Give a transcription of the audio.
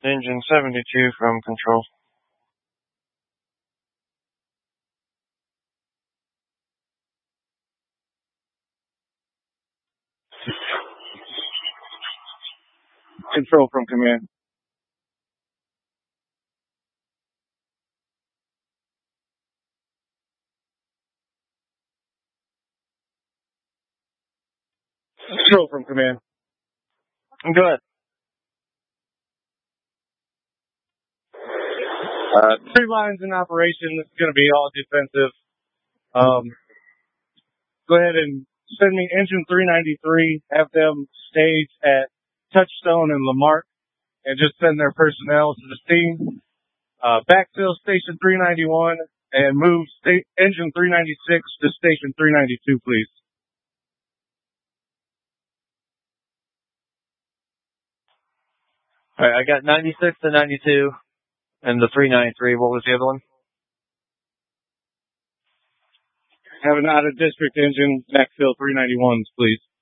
Engine 72 from control. Control from command. Control from command. Go ahead. 3 lines in operation. This is going to be all defensive. Go ahead and send me engine 393. Have them stage at Touchstone and Lamarck, and just send their personnel to the scene. Backfill station 391 and move engine 396 to station 392, please. All right, I got 96 to 92 and the 393. What was the other one? Have an out-of-district engine backfill 391s, please.